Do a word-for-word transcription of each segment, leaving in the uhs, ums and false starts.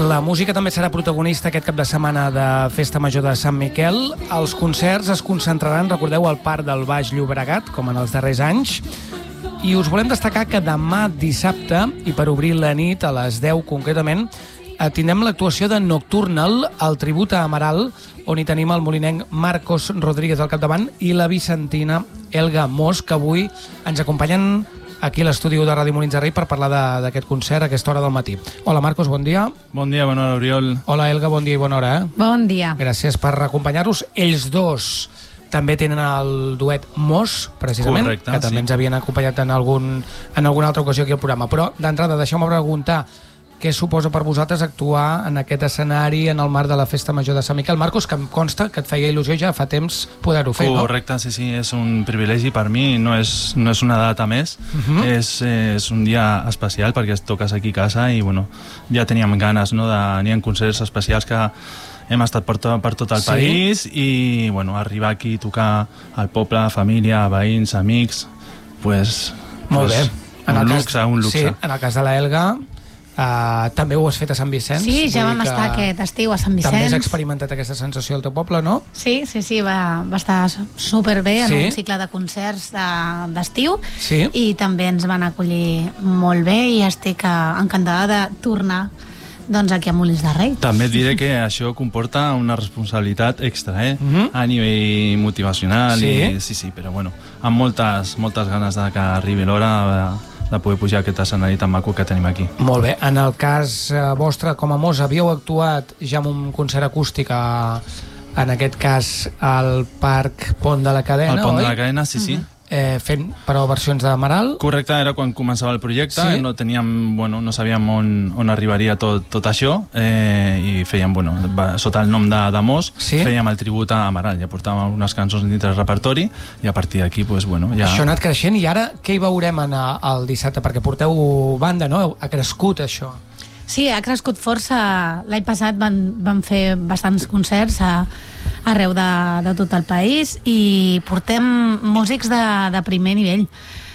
La música també serà protagonista aquest cap de setmana de Festa Major de Sant Miquel. Els concerts es concentraran, recordeu, al Parc del Baix Llobregat, com en els darrers anys. I us volem destacar que demà dissabte, i per obrir la nit a les deu concretament, tindrem l'actuació de Nocturnal, el tribut a Amaral, on hi tenim el molinenc Marcos Rodríguez al capdavant i la vicentina Elga Mos, que avui ens acompanyen aquí a l'estudi de Ràdio Molins de Rei per parlar d'aquest concert a aquesta hora del matí. Hola Marcos, bon dia. Bon dia, bona hora, Oriol. Hola Elga, bon dia i bona hora. Eh? Bon dia. Gràcies per acompanyar-nos. Ells dos també tenen el duet Mos, precisament, Correcte, que també sí. ens havien acompanyat en, algun, en alguna altra ocasió aquí al programa. Però d'entrada, deixeu-me preguntar què suposa per vosaltres actuar en aquest escenari en el marc de la Festa Major de Sant Miquel. Marcos, que em consta que et feia il·lusió ja fa temps poder-ho fer, no? Correcte, sí, sí, és un privilegi per mi, no és, no és una data més, uh-huh. és, és un dia especial perquè toques aquí a casa i bueno, ja teníem ganes, no, de, n'hi ha concerts especials que hem estat per, to, per tot el sí. país i bueno, arribar aquí, tocar al poble, família, veïns, amics, pues, molt pues, bé. Un en luxe, cas, un luxe. Sí, en el cas de la Elga, Uh, també ho has fet a Sant Vicenç. Sí, ja vam estar aquest estiu a Sant Vicenç. També has experimentat aquesta sensació al teu poble, no? Sí, sí, sí, va, va estar superbé en sí? un cicle de concerts d'estiu de, sí? i també ens van acollir molt bé i estic encantada de tornar doncs aquí a Molins de Rei. També et diré que això comporta una responsabilitat extra, eh? Uh-huh. A nivell motivacional sí? i sí, sí, però bueno, amb moltes, moltes ganes de que arribi l'hora de, de poder pujar aquest escenari tan maco que tenim aquí. Molt bé. En el cas eh, vostre, com a Mos, havíeu actuat ja en un concert acústic a, en aquest cas al Parc Pont de la Cadena, Al Pont oi? de la Cadena, sí, sí. Uh-huh. Eh, fent, però, versions d'Amaral. Correcte, era quan començava el projecte, sí? no teníem, bueno, no sabíem on, on arribaria tot, tot això, eh, i fèiem, bueno, sota el nom de, de Mos, sí? fèiem el tribut a Amaral, ja portàvem algunes cançons dintre del repertori, i a partir d'aquí, pues, bueno, ja... Això ha anat creixent, i ara què hi veurem anar el dissabte? Perquè porteu banda, no? Ha crescut, això. Sí, ha crescut força. L'any passat van, van fer bastants concerts a, arreu de, de tot el país i portem músics de, de primer nivell.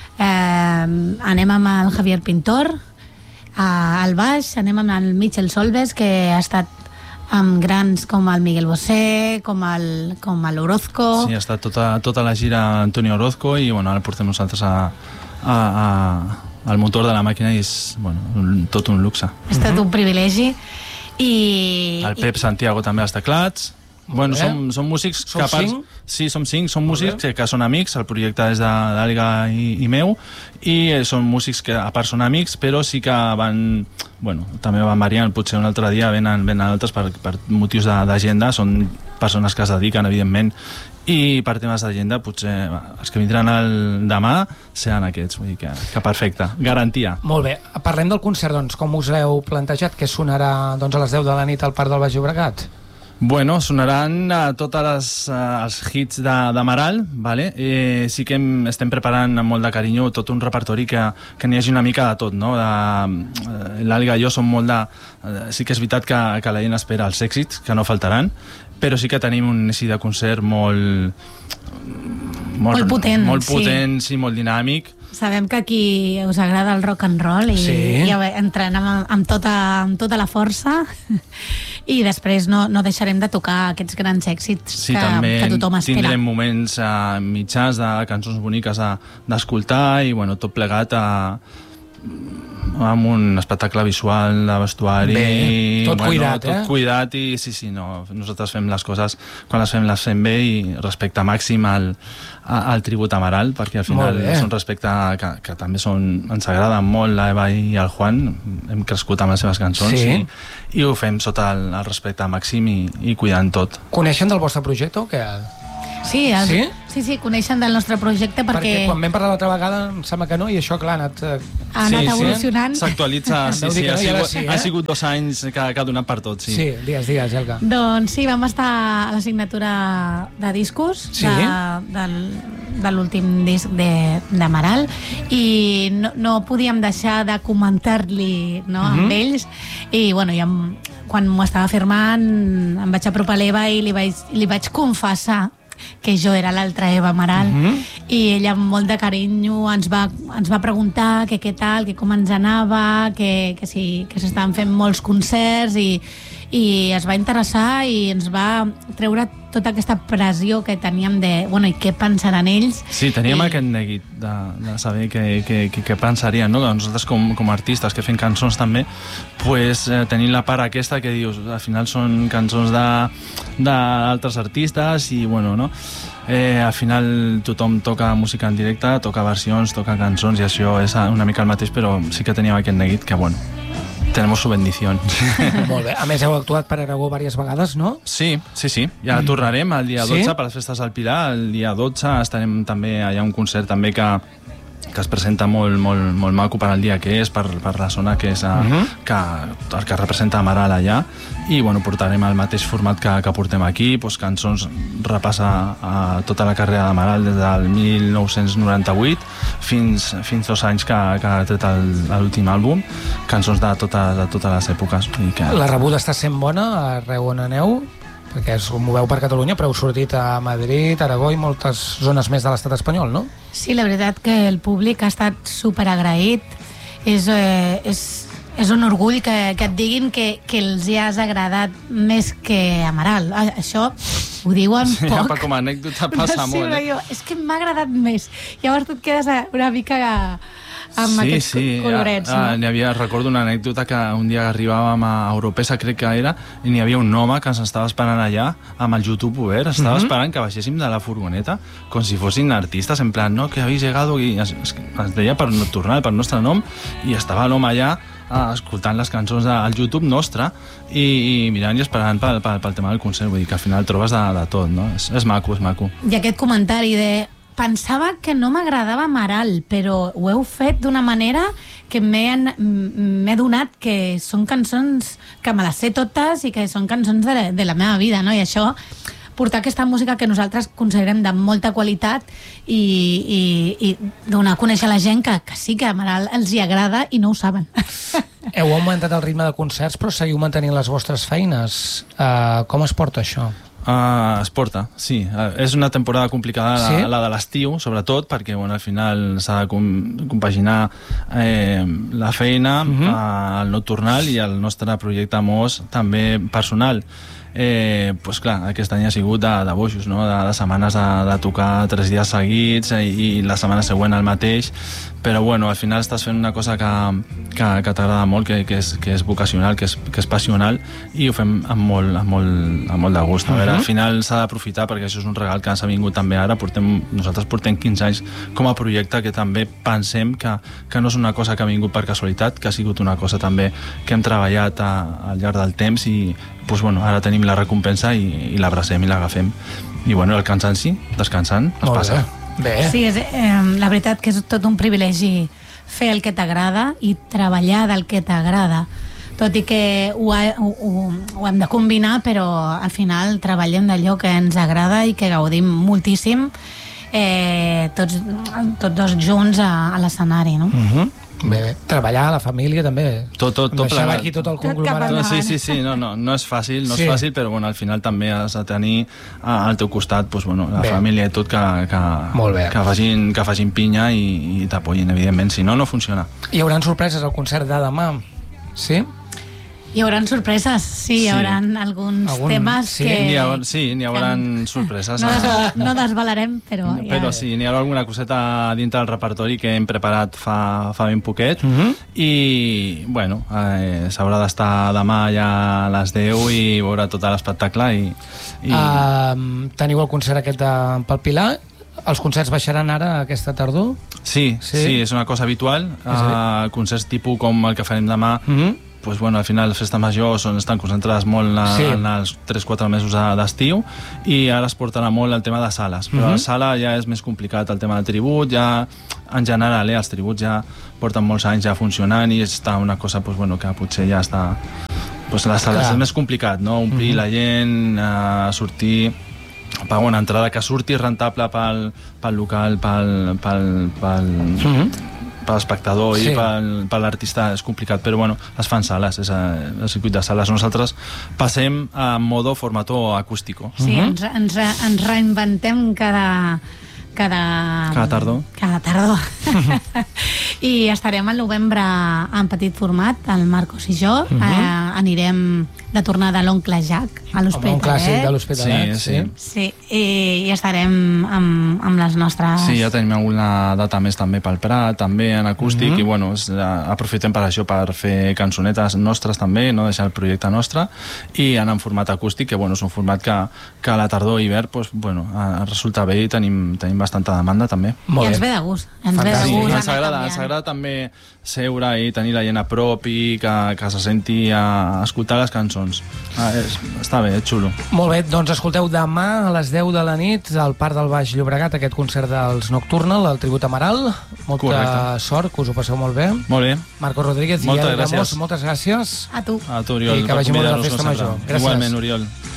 Eh, anem amb el Javier Pintor a, al baix, anem amb el Michel Solves, que ha estat amb grans com el Miguel Bosé, com el, com l'Orozco. Sí, ha estat tota, tota la gira Antonio Orozco i bueno, ara portem nosaltres a... a, a el motor de la màquina és bueno, un, tot un luxe. Ha estat uh-huh. un privilegi i... El Pep i... Santiago també als teclats. Bueno, som, som músics som que a part... cinc? Sí, som cinc, som músics que, que són amics, el projecte és d'Elga i, i meu, i són músics que a part són amics, però sí que van... Bueno, també van variant, potser un altre dia venen, venen altres per, per motius d'agenda, són persones que es dediquen, evidentment, i per temes d'agenda potser els que vindran el demà seran aquests, vull dir que, que perfecte, garantia. Molt bé, parlem del concert, doncs, com us l'heu plantejat, que sonarà doncs, a les deu de la nit al Parc del Baix Llobregat? Bueno, sonaran uh, tots les, uh, els hits d'Amaral, vale? eh, sí que hem, estem preparant amb molt de carinyo tot un repertori que, que n'hi hagi una mica de tot, no? Uh, L'Elga i jo som molt de... Uh, sí que és veritat que, que la gent espera els èxits, que no faltaran, però sí que tenim un inici de concert molt... Molt, molt potent, molt potent, sí. sí, molt dinàmic. Sabem que aquí us agrada el rock and roll i, sí. i entrem amb, amb, tota, amb tota la força i després no, no deixarem de tocar aquests grans èxits sí, que, que tothom espera. Tindrem moments uh, mitjans de cançons boniques d'escoltar i bueno, tot plegat a... amb un espectacle visual de vestuari. Bé, tot bueno, cuidat, tot eh? Tot cuidat i sí, sí, no, nosaltres fem les coses, quan les fem, les fem bé i respecte màxim al, al tribut a Amaral, perquè al final és un respecte que, que també són, ens agrada molt l'Eva i el Juan, hem crescut amb les seves cançons sí. i, i ho fem sota el, el respecte màxim i, i cuidant tot. Coneixen del vostre projecte o què? Sí, el, sí? sí, sí, coneixen del nostre projecte perquè... Perquè quan vam parlar l'altra vegada em sembla que no, i això, clar, ha anat... Ha anat sí, evolucionant. Sí, s'actualitza, sí, sí, no, ha, sigut, sí, eh? ha sigut dos anys que, que ha donat per tot, sí. Sí, digues, digues, Elga. Doncs sí, vam estar a la signatura de discos sí? de, del, de l'últim disc d'Amaral i no, no podíem deixar de comentar-li no, uh-huh. amb ells i bueno, ja quan m'ho estava firmant em vaig apropar a l'Eva i li vaig, li vaig confessar que jo era l'altra Eva Amaral, Mhm. i ella amb molt de carinyo ens va, ens va preguntar que què tal, que com ens anava, que, que sí, que s'estaven fent molts concerts, i, i es va interessar i ens va treure tota aquesta pressió que teníem de, bueno, i què pensaran ells. Sí, teníem I... aquest neguit de, de saber què, què, què, què pensarien, no? Nosaltres com, com a artistes que fem cançons també, pues, eh, tenim la part aquesta que dius, al final són cançons d'altres artistes i, bueno, no? Eh, al final tothom toca música en directe, toca versions, toca cançons, i això és una mica el mateix, però sí que teníem aquest neguit que, bueno, tenemos su bendición. Molt bé. A més, heu actuat per Aragó diverses vegades, no? Sí, sí, sí. Ja tornarem el dia dotze Sí? per les festes del Pilar. El dia dotze estarem també, hi ha un concert també que, que es presenta molt, molt, molt maco per al dia que és, per, per la zona que és a, Mhm. que, el que representa Amaral allà, i bueno, portarem el mateix format que, que portem aquí, doncs, cançons, repassa a tota la carrera d'Amaral des del mil nou-cents noranta-vuit fins, fins dos anys que, que ha tret l'últim àlbum, cançons de totes, de totes les èpoques. I que... La rebuda està sent bona arreu on aneu? Perquè us moveu per Catalunya, però heu sortit a Madrid, Aragó i moltes zones més de l'estat espanyol, no? Sí, la veritat que el públic ha estat superagraït. És, eh, és, és un orgull que, que et diguin que, que els hi has agradat més que Amaral. Ah, això ho diuen Sí, poc. com a anècdota passa sí, molt. Eh? Jo, és que m'ha agradat més. Llavors tu et quedes una mica amb sí, aquests sí. colorets. Ah, ah, No? n'hi havia, recordo una anècdota que un dia arribàvem a Europesa, crec que era, i n'hi havia un home que ens estava esperant allà amb el YouTube obert, estava Mhm. esperant que baixéssim de la furgoneta com si fossin artistes, en plan, no, que habéis llegado, i es, es, es deia per Nocturnal, per nostre nom, i estava l'home allà ah, escoltant les cançons al YouTube nostre i, i mirant i esperant pel, pel, pel tema del concert. Vull dir que al final trobes de, de tot, no? És, és maco, és maco. I aquest comentari de pensava que no m'agradava Amaral, però ho heu fet d'una manera que m'he m'he donat que són cançons que me les sé totes i que són cançons de la, de la meva vida, no? I això, portar aquesta música que nosaltres considerem de molta qualitat i, i, i donar a conèixer a la gent que, que sí que a Amaral els hi agrada i no ho saben. Heu augmentat el ritme de concerts, però seguiu mantenint les vostres feines. Uh, com es porta això? Uh, es porta, sí. Uh, és una temporada complicada, la, Sí? la de l'estiu, sobretot, perquè bueno, al final s'ha de com, compaginar eh, la feina, Mhm. uh, el nocturnal i el nostre projecte Mos també personal. Eh, pues clar, aquest any ha sigut de, de boixos, no? de, de setmanes de, de tocar tres dies seguits i, i la setmana següent el mateix, però bueno, al final estàs fent una cosa que, que, que t'agrada molt, que, que, és, que és vocacional, que és, que és passional, i ho fem amb molt, amb molt, amb molt de gust. A veure, al final s'ha d'aprofitar, perquè això és un regal que ens ha vingut també ara. Portem, nosaltres portem quinze anys com a projecte, que també pensem que, que no és una cosa que ha vingut per casualitat, que ha sigut una cosa també que hem treballat a, al llarg del temps, i pues, bueno, ara tenim la recompensa i, i l'abracem i l'agafem. I bueno, el cansanci, descansant, es Molt passa. bé. Bé. Sí, és, eh, la veritat que és tot un privilegi fer el que t'agrada i treballar del que t'agrada. Tot i que ho, ha, ho, ho, ho hem de combinar, però al final treballem d'allò que ens agrada i que gaudim moltíssim, eh, tots, tots dos junts a, a l'escenari, no? Uh -huh. Bé, bé. Treballar, la família també. Tot, tot, tot Deixar plegat. aquí tot el Tot cap conglomerat. No, endavant. sí, sí, sí, no, no, no és fàcil, no Sí. és fàcil, però bueno, al final també has de tenir a- al teu costat pues, bueno, la Bé. família i tot que, que, Molt bé. que, facin, que facin pinya i, i t'apoyin, evidentment, si no, no funciona. Hi haurà sorpreses al concert de demà, sí? Hi haurà sorpreses, sí, hi Sí. haurà alguns Algun- temes sí, que... N'hi ha, sí, n'hi haurà sorpreses. No, desvel no desvelarem, però... Però sí, n'hi haurà alguna coseta dintre del repertori que hem preparat fa, fa ben poquet, Mhm. i bueno, eh, s'haurà d'estar demà ja a les deu i veure tot l'espectacle i, i... Uh, teniu el concert aquest de, pel Pilar. Els concerts baixaran ara aquesta tardor? Sí, Sí? sí, sí, és una cosa habitual. a Uh, concerts tipus com el que farem demà, Mm -hmm. pues, bueno, al final les festes majors són, estan concentrades molt en, Sí. en els tres quatre mesos de- d'estiu, i ara es portarà molt el tema de sales, però Mhm. la sala ja és més complicat, el tema del tribut, ja en general, eh, els tributs ja porten molts anys ja funcionant i està una cosa pues, bueno, que potser ja està... Pues, les sales Clar. és més complicat, no? Omplir Mhm. la gent, uh, sortir... pagar una entrada que surti rentable pel, pel local, pel, pel, pel, Mm -hmm. per l'espectador Sí. i pel- per l'artista és complicat, però bueno, es fan sales, és eh, el circuit de sales. Nosaltres passem a modo formato acústico. Sí, ens, ens, ens reinventem cada... Cada, Cada tardor. Cada tardor. I estarem al novembre en petit format, el Marcos i jo. Uh -huh. eh, anirem de tornada a l'Oncle Jack, a l'Hospitalet. Un clàssic de l'Hospitalet, Sí, sí. sí. Sí, i, i estarem amb, amb les nostres... Sí, ja tenim alguna data més també pel Prat, també en acústic, Mhm. i bueno, és, eh, aprofitem per això, per fer cançonetes nostres també, no deixar el projecte nostre, i anar en format acústic, que bueno, és un format que, que a la tardor i hivern pues, bueno, eh, resulta bé i tenim, tenim bastanta demanda també. Molt I ens bé. ve de gust. Ens ve de Fantàstic. Sí, gust. ens anar agrada, canviant. ens agrada també seure i tenir la gent a prop i que, que se senti a escoltar les cançons. Ah, és, està bé, és xulo. Molt bé, doncs escolteu demà a les deu de la nit al Parc del Baix Llobregat aquest concert dels Nocturnal, el tribut Amaral. Molta Correcte. sort, que us ho passeu molt bé. Molt bé. Marcos Rodríguez i Moltes Elena gràcies. Ramos, moltes gràcies. A tu. A tu, Oriol, I que per vagi molt bé la convidar-nos, festa com sempre. major. Gràcies. Igualment, Oriol.